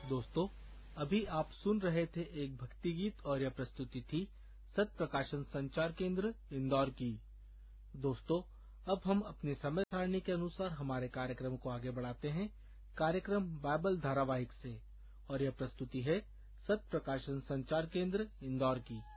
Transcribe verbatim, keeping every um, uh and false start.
दोस्तों, अभी आप सुन रहे थे एक भक्ति गीत और यह प्रस्तुति थी सत्य प्रकाशन संचार केंद्र इंदौर की। दोस्तों, अब हम अपने समय सारणी के अनुसार हमारे कार्यक्रम को आगे बढ़ाते हैं कार्यक्रम बाइबल धारावाहिक से, और यह प्रस्तुति है सत्य प्रकाशन संचार केंद्र इंदौर की।